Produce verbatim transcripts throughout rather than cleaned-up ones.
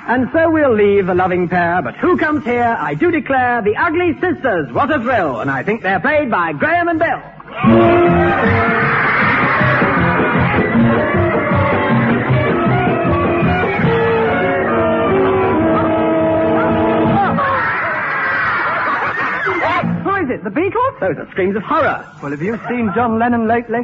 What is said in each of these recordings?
And so we'll leave the loving pair, but who comes here? I do declare the Ugly Sisters. What a thrill! And I think they're played by Graham and Bill. Who is it, the Beatles? Those are screams of horror. Well, have you seen John Lennon lately?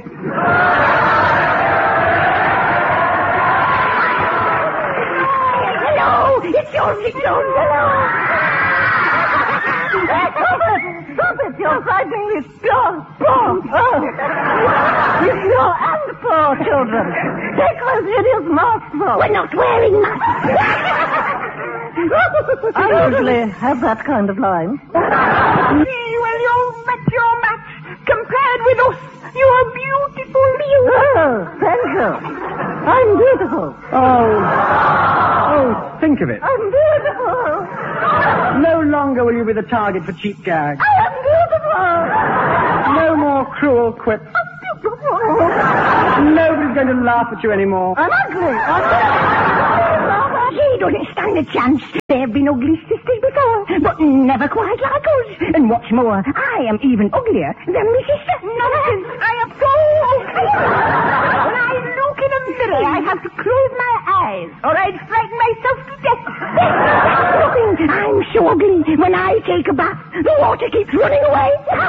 It's Georgie Jones. Hello. Stop it. Stop it. You're frightening me. Stop. Stop. Oh. You and poor children. Take those hideous masks off. We're not wearing masks. I usually have that kind of line. Well, you met your match. Compared with us, you're beautiful. Oh, thank you. I'm beautiful. Oh. Oh, think of it. I'm beautiful. No longer will you be the target for cheap gags. I am beautiful. No more cruel quips. I'm beautiful. Nobody's going to laugh at you anymore. I'm ugly. I'm ugly. She doesn't stand a chance. There have been ugly sisters before, but never quite like us. And what's more, I am even uglier than my sister. Nonsense. I am so ugly. When I look in a mirror, I have to close my eyes, or I'd frighten myself to death. Looking, I'm so ugly. When I take a bath, the water keeps running away.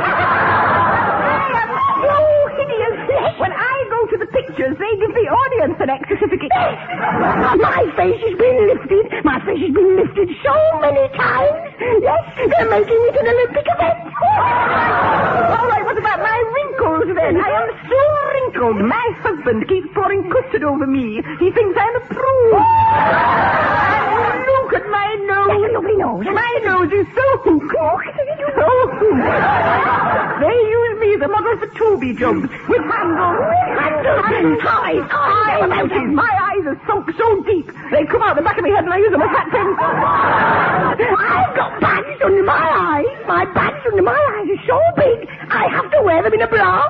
I am so hideous. When I go to the pictures, they give the audience an extra certificate. My face has been lifted. My face has been lifted so many times. Yes, they're making it an Olympic event. All right, what about my wrinkles then? I am so wrinkled. My husband keeps pouring custard over me. He thinks I'm a prude. And look at my nose. That's a lovely nose. My nose is so hooked. So hooked. They use me, the model for Toby jobs, with handles. Handles. And eyes. Eyes. My eyes are sunk so deep, they come out the back of my head and I use them as hat pins. I've got bags under my eyes. My bags under my eyes are so big, I have to wear them in a bra.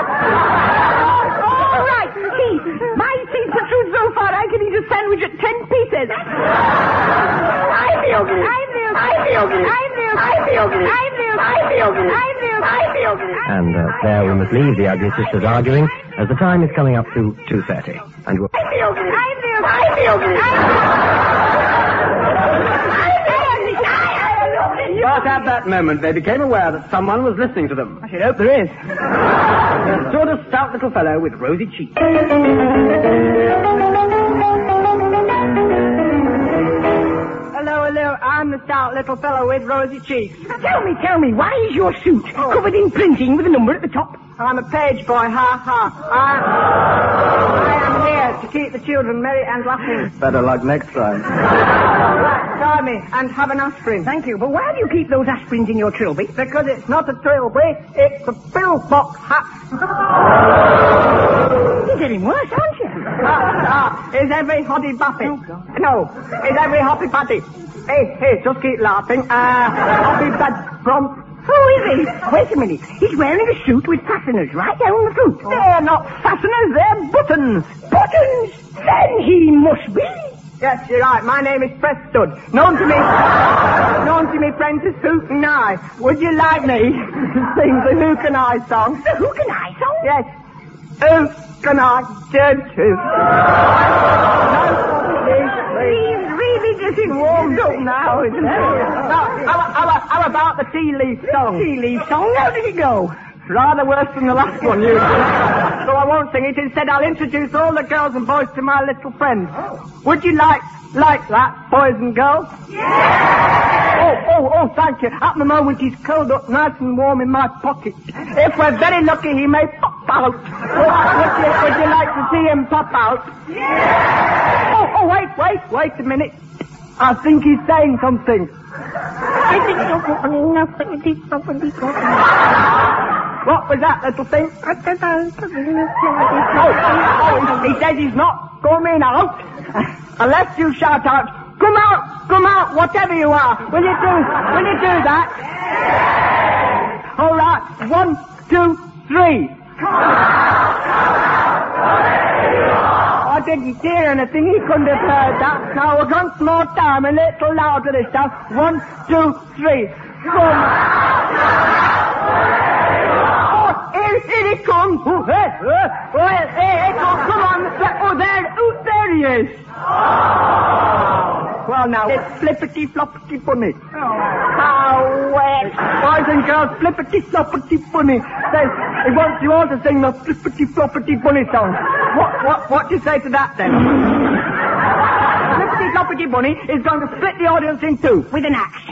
All right, see, my teeth protrude so far I can eat a sandwich at ten pieces. I'm the ugly. I'm the ugly. I'm the ugly. I'm the ugly. I'm the ugly. I'm the ugly. I'm the ugly. I'm the ugly. I'm the ugly. And uh, there we must leave the Ugly Sisters arguing, as the time is coming up to two thirty. And we'll... I'm the ugly. I'm the ugly. I'm the ugly. But at that moment, they became aware that someone was listening to them. I should hope there is. A sort of stout little fellow with rosy cheeks. Hello, hello. I'm the stout little fellow with rosy cheeks. Tell me, tell me, why is your suit covered in printing with a number at the top? I'm a page boy, ha ha. I, I am here to keep the children merry and laughing. Better luck next time. Try me and have an aspirin. Thank you, but why do you keep those aspirins in your trilby? Because it's not a trilby, it's a pillbox hat. You're getting worse, aren't you? Ah, ah, is every hottie bappy? Oh, no, is every hoppy patty? Hey, hey, just keep laughing. Uh, hoppy bad from... Who is he? Wait a minute. He's wearing a suit with fasteners right down the front. Oh. They're not fasteners, they're buttons. Buttons? Then he must be. Yes, you're right. My name is Prestud. Known to me... known to me friends as Hook and I. Would you like me to sing the Hook and I song? The Hook and I song? Yes. Hook and I, don't you? He's really getting warmed up now, isn't he? Now, how, how, how about the tea leaf song? Tea leaf song? How did it go? Rather worse than the last one, you. So I won't sing it. Instead, I'll introduce all the girls and boys to my little friends. Would you like like that, boys and girls? Yeah! Oh, oh, oh, thank you. At the moment, he's curled up nice and warm in my pocket. If we're very lucky, he may pop out. Would you, would you like to see him pop out? Yeah! Oh, oh, wait, wait, wait a minute. I think he's saying something. I think something, nothing, I think something. What was that little thing? Oh, oh, he says he's not coming out unless you shout out, come out, come out, whatever you are. Will you do, will you do that? All right, one, two, three. I didn't hear anything. He couldn't have heard that. Now, once more time, a little louder this time. One, two, three. Come. Oh, here, here he comes. Oh, hey, hey, oh, hey, hey, come, come on. Oh, there, oh, there he is. Well, now, it's flippity-floppity-bunny. How wet. Boys and girls, flippity-floppity-bunny. Says, he wants you all to sing the flippity-floppity-bunny song. What, what, what do you say to that, then? Flippity-floppity-bunny is going to split the audience in two. With an axe.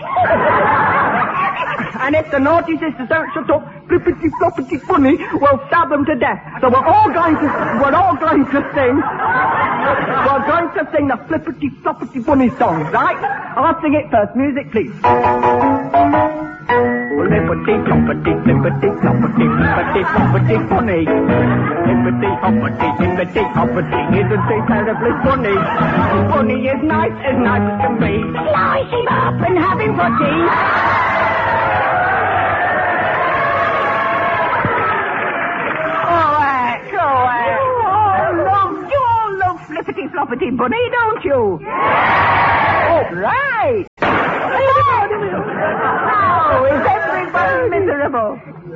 And if the naughty sisters don't shut up, flippity-floppity-bunny will stab them to death. So we're all going to, we're all going to sing, we're going to sing the flippity-floppity-bunny song, right? I'll sing it first. Music, please. Flippity-floppity, flippity-floppity, flippity-floppity-bunny. Flippity-hoppity, flippity-hoppity, isn't it terribly funny? Bunny is nice, as nice as can be. Slice him up and have him for tea. Flippity-floppity bunny, don't you? Yeah! Oh, right! Now, is everybody miserable?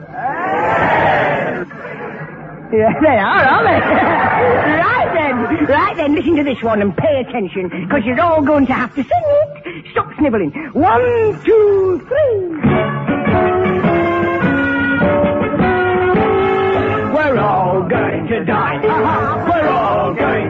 Yeah, they are, aren't they? Right then, right then, listen to this one and pay attention, because you're all going to have to sing it. Stop snivelling. One, two, three. We're all going to die. Uh-huh.